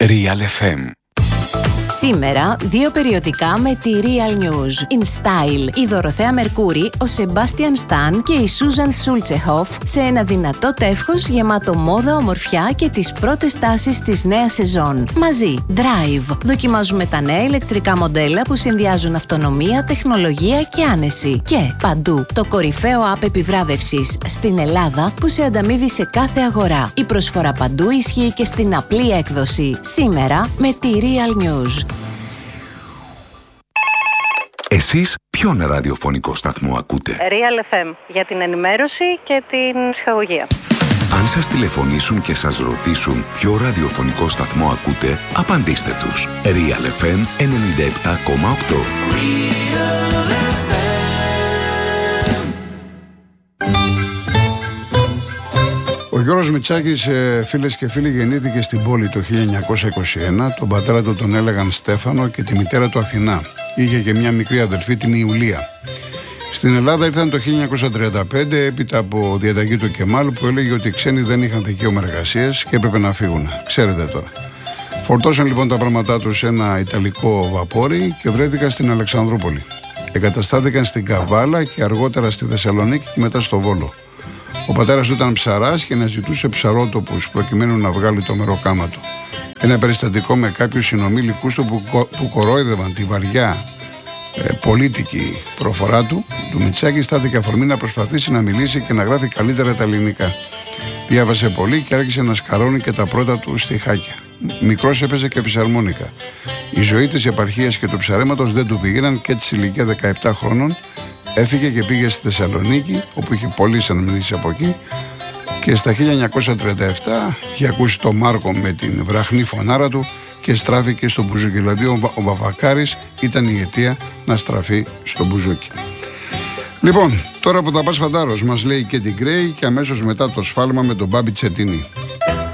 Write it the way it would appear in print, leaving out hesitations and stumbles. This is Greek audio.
Real FM. Σήμερα, δύο περιοδικά με τη Real News. In Style, η Δωροθέα Μερκούρη, ο Σεμπάστιαν Σταν και η Σούζαν Σούλτσεχοφ σε ένα δυνατό τεύχος γεμάτο μόδα, ομορφιά και τις πρώτες τάσεις της νέας σεζόν. Μαζί, Drive. Δοκιμάζουμε τα νέα ηλεκτρικά μοντέλα που συνδυάζουν αυτονομία, τεχνολογία και άνεση. Και παντού, το κορυφαίο app επιβράβευσης στην Ελλάδα που σε ανταμείβει σε κάθε αγορά. Η προσφορά παντού ισχύει και στην απλή έκδοση. Σήμερα με τη Real News. Εσείς ποιον ραδιοφωνικό σταθμό ακούτε? Real FM, για την ενημέρωση και την ψυχαγωγία. Αν σας τηλεφωνήσουν και σας ρωτήσουν ποιο ραδιοφωνικό σταθμό ακούτε, απαντήστε τους. Real FM 97,8. Ο Γιώργος Μητσάκης, φίλες και φίλοι, γεννήθηκε στην πόλη το 1921. Τον πατέρα του τον έλεγαν Στέφανο και τη μητέρα του Αθηνά. Είχε και μια μικρή αδελφή, την Ιουλία. Στην Ελλάδα ήρθαν το 1935, έπειτα από διαταγή του Κεμάλ, που έλεγε ότι οι ξένοι δεν είχαν δικαίωμα εργασίας και έπρεπε να φύγουν. Ξέρετε τώρα. Φορτώσαν λοιπόν τα πράγματά τους σε ένα ιταλικό βαπόρι και βρέθηκαν στην Αλεξανδρούπολη. Εγκαταστάθηκαν στην Καβάλα και αργότερα στη Θεσσαλονίκη και μετά στο Βόλο. Ο πατέρας του ήταν ψαράς και αναζητούσε ψαρότοπους προκειμένου να βγάλει το μεροκάμα του. Ένα περιστατικό με κάποιους συνομήλικους του που κορόιδευαν τη βαριά πολίτικη προφορά του Μητσάκη, στάθηκε αφορμή να προσπαθήσει να μιλήσει και να γράφει καλύτερα τα ελληνικά. Διάβασε πολύ και άρχισε να σκαρώνει και τα πρώτα του στιχάκια. Μικρός έπαιζε και φυσαρμόνικα. Η ζωή της επαρχίας και του ψαρέματος δεν του πήγαιναν και της ηλικία 17 χρόνων έφυγε και πήγε στη Θεσσαλονίκη, όπου είχε πολλές αναμνήσεις από εκεί, και στα 1937 είχε ακούσει τον Μάρκο με την βραχνή φωνάρα του και στράφηκε στο μπουζούκι. Δηλαδή ο Βαβακάρης ήταν η αιτία να στραφεί στο μπουζούκι. Λοιπόν, τώρα που τα πας φαντάρος, μας λέει και την Γκρέι και αμέσως μετά το σφάλμα με τον Μπάμπη Τσετίνη.